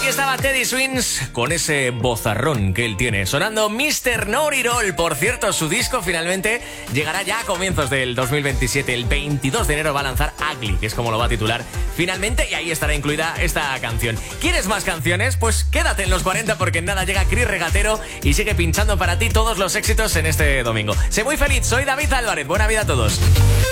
estaba Teddy Swims con ese vozarrón que él tiene, sonando Mr. Know-It-All. Por cierto, su disco finalmente llegará ya a comienzos del 2027. El 22 de enero va a lanzar Ugly, que es como lo va a titular finalmente, y ahí estará incluida esta canción. ¿Quieres más canciones? Pues quédate en los 40, porque en nada llega Chris Regatero y sigue pinchando para ti todos los éxitos en este domingo. Sé muy feliz, soy David Álvarez. Buena vida a todos.